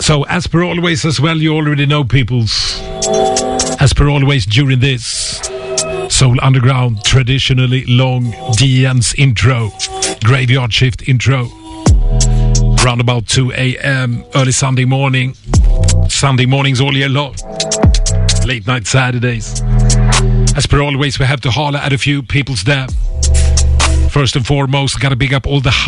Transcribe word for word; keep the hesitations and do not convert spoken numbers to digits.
So, as per always as well, you already know, peoples. As per always during this Soul Underground, traditionally long D N's intro, graveyard shift intro, around about two a.m. early Sunday morning, Sunday mornings all year long, late night Saturdays. As per always, we have to holler at a few peoples there. First and foremost, gotta big up all the